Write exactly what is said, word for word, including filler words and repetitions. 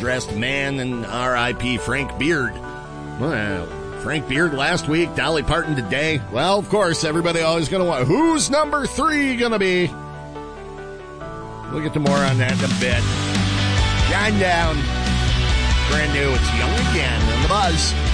well-dressed man, and R I P Frank Beard. Well, Frank Beard last week, Dolly Parton today. Well, of course, everybody always going to want, who's number three going to be? We'll get to more on that in a bit. John Down. Brand new. It's Young Again on The Buzz.